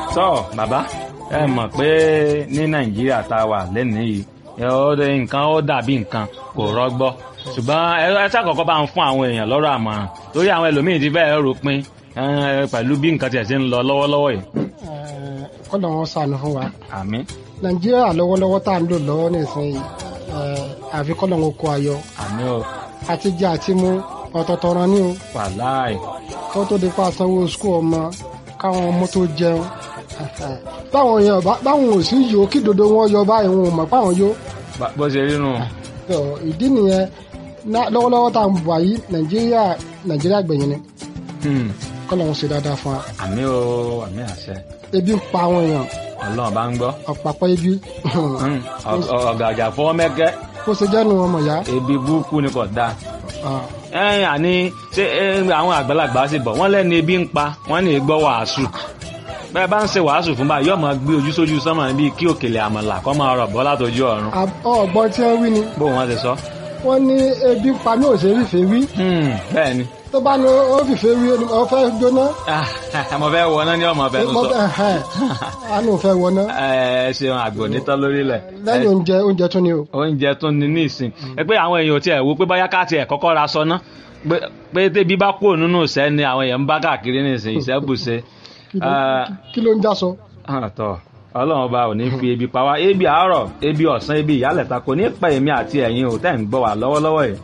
sọ bàbá ẹ mọ̀ pé ní nàìjíríà tá a wà lẹ́nu yìí nǹkan ó dàbí nǹkan kò rọgbọ ṣùgbọ́n ẹ ṣàkọ́kọ́ bá ń fún àwọn èèyàn lọ́rọ̀ àmọ̀ràn torí àwọn ẹlòmíín ti fẹ́ẹ́ ròpin pẹ̀lú bí nǹkan tiẹ̀ ṣe ń lọ lọ́wọ́lọ́wọ́ yìí. kọ́lọ̀ wọn ṣàánú fún wa. àmín. nàìjíríà lọ́wọ́lọ́wọ́ tá à ń lò lọ́wọ́ nísìnyí àfi kọ́lọ̀ wọn kó ayọ̀. àmín o. àti jẹ àti mu ọ̀tọ̀ọ̀tọ̀ ran ní o. wàláì. kó tó di pa sanwó sukú ọmọ káwọn ọmọ tó jẹun báwọn èèyàn báwọn ò sí yòó kí dodo wọn yọ báyìí wọn ò mọ̀ páwọn yó. bó ṣe rí nù. ìdí nìyẹn lọ́wọ́lọ́wọ́ tá à ń bọ̀ yìí nàìjíríà gbẹ̀yìn ni. kọ́lọ̀ wọn ṣe dáadáa fún wa. àmín o àmín àṣẹ. ebi ń pa àwọn èèyàn. ọlọ́run bá ń gbọ́. ọ̀pàpọ̀ ebi. ọ̀gàjà fọwọ́ mẹ́kẹ́. kó ṣe jẹ́nu ọmọ ìyá. ebi burúkú ni kò dáa. àní ṣé àwọn àgbàlagbà sì bọ̀ wọ́n lẹ́nu ebi ń pa wọ́n ní gbọ́ wàásù bẹ́ẹ̀ bá ń ṣe wàásù fún báyìí yóò máa gbé ojú sójú sánmà bíi kí òkèlè àmàlà kó máa rọ̀ bọ́ látọjú ọ̀run. ọ̀gbọ́n tí wọ́n wí ni. bó wọ́n ti sọ. wọ́n ní ebi ń pa ní òṣèré fìfẹ́ wí. bẹ́ẹ̀ ni. tó bá ní ó fìfẹ́ wí ó fẹ́ jóná. mo fẹ́ wọná ní ọmọ fẹ́ tó sọ. àánú fẹ́ wọná. ẹ ṣeun àgbò nítọ́ lórílẹ̀. lẹ́yìn oúnjẹ tún ni o. oúnjẹ tún ni ní ìsìn ẹ pé àwọn èèyàn ò tiẹ̀ wo pé báyá ká tiẹ̀ kọ́kọ́ ra sọ ná pé tẹ́bí bá kúrò nínú ìṣẹ́ ni àwọn èèyàn ń bá káàkiri ní ìsìn ìṣẹ́bùṣe. kí ló ń já sọ. àtọ̀ ọlọ́run ọba ò ní fi ebi pa wá ebi àárọ̀ ebi ọ̀sán ebi ìyálẹ̀ta kò ní pa èmi àti ẹ̀yin ò tẹ́ ń gbọ́ wá lọ́wọ́lọ́wọ́ yìí.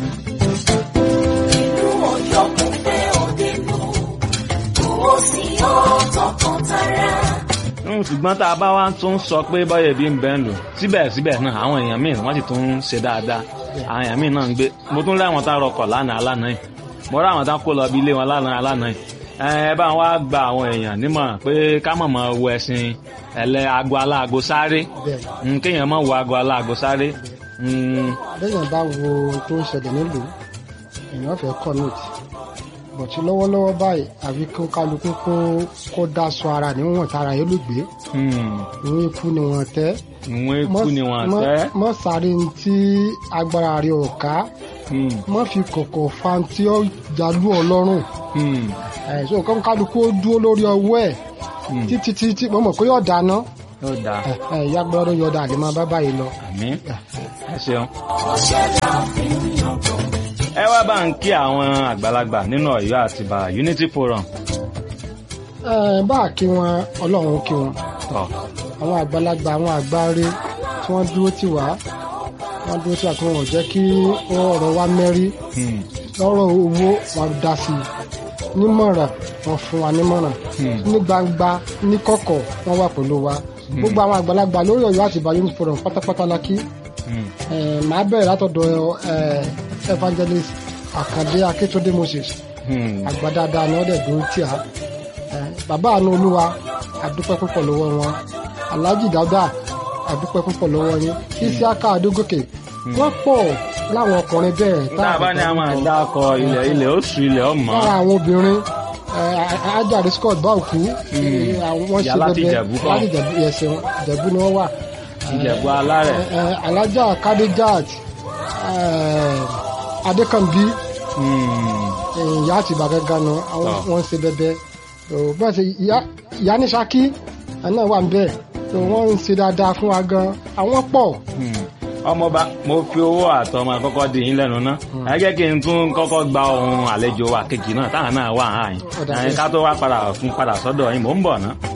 ìlú Ọ̀yọ́ kò fẹ́ òde nù owó sí ọ̀tọ̀kan tara. ṣùgbọ́n tá a bá wá tún sọ pé bọ́yẹ̀ bí ń bẹ́ ń lò síbẹ̀síbẹ̀ náà àwọn èèyàn míì wọ́n sì tún ń ṣe dáadáa àwọn èèyàn míì náà ń gbé mo tún rí àwọn tá a rọkọ̀ lánàá yìí mo rí àwọn tá a kó lọ bí ilé wọn lánàá yìí ẹ bá wá gba àwọn èèyàn nímọ̀ràn pé ká mọ̀ mọ́ wo ẹ̀sìn aago aláago sáré kéèyàn mọ̀ wo aago aláago sáré. lẹ́yìn bá wo tó ń ṣẹlẹ̀ nílùú èèyàn fẹ́ commit bọ̀tí lọ́wọ́lọ́wọ́ báyìí àfi kó kálukú kó dáṣọ ara níwọ̀n tara yẹn ló gbé. ìwọ̀n ikú ni wọ́n tẹ́. ìwọ̀n ikú ni wọ́n tẹ́. mọ́ sáré tí agbára rẹ̀ ò ká. mọ́ fi kọ̀kọ̀ fa tí ó jalú ọlọ́run. ẹ̀sùn kan kálukú dúró lórí ọwọ́ ẹ̀ títí mo mọ̀ pé yóò dáná. yóò dá. ìyá gbọ́dọ̀ yóò dá àlè máa bá báyìí lọ. àmín ẹ ṣeun. ẹ wá bá ń kí àwọn àgbàlagbà nínú Ọ̀yọ́ Àtìbà Unity Forum. bá a kí wọn Ọlọ́run kí wọn. àwọn àgbàlagbà àwọn àgbáre tí wọ́n dúró tì wá tí wọ́n jẹ́ kí ọ̀rọ̀ wa mẹ́rí lọ́rọ̀ owó wọn dá sí i nímọ̀ràn wọn fún wa nímọ̀ràn ní gbangba ní kọ̀kọ̀ wọn wà pẹ̀lú wa gbogbo àwọn àgbàlagbà lórí Ọ̀yọ́ Àtìbà Unity Forum pátápátá la kí. màá bẹ̀rẹ̀ látọ̀dọ̀ evangelist Àkàndé Akíntúndé Moses àgbà dáadáa ni wọ́n dẹ̀ dúró tí a bàbá àánú Olúwa àdúpẹ́ púpọ̀ lọ́wọ́ wọn Alhaji Dáúdà àdúpẹ́ púpọ̀ lọ́wọ́ yín Isiaka Adégòkè wọ́n pọ̀ láwọn ọkùnrin bẹ́ẹ̀. tá a bá ní àwọn àdàkọ ilẹ̀ oṣù ilẹ̀ ọmọ. lára àwọn obìnrin Ajáde Scott Báòkú wọ́n ṣe bẹ́ẹ̀ láti Ìjẹ̀bú ni wọ́n wà. Ìjẹ̀bú alárẹ̀. Alájà Kadejat Adékànbí ìyá Àtìbà gángan nu wọ́n ṣe bẹ́ẹ̀ bẹ́ẹ̀ ṣe ìyá ní Ṣakí náà wà níbẹ̀ wọ́n ń ṣe dáadáa fún wa gan àwọn pọ̀. ọmọọba mo fi owó àtọmọ àkọ́kọ́ dì yín lẹ́nu ná ẹ jẹ́ kí n tún kọ́kọ́ gba ohun àlejò wa kejì náà táwọn náà wà áyìn ká tó wá padà sọ́dọ̀ yín mò ń bọ̀ ná.